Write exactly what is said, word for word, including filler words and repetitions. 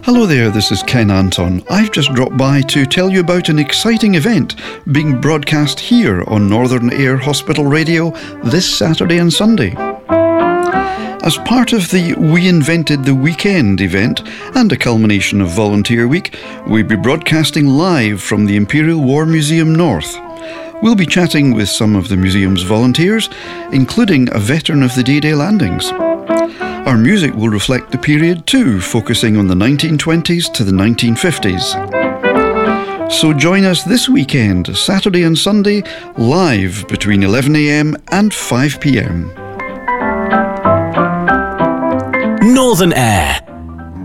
Hello there, this is Ken Anton. I've just dropped by to tell you about an exciting event being broadcast here on Northern Air Hospital Radio this Saturday and Sunday. As part of the We Invented the Weekend event and a culmination of Volunteer Week, we'll be broadcasting live from the Imperial War Museum North. We'll be chatting with some of the museum's volunteers, including a veteran of the D-Day landings. Our music will reflect the period too, focusing on the nineteen twenties to the nineteen fifties. So join us this weekend, Saturday and Sunday, live between eleven a m and five p m. Northern Air.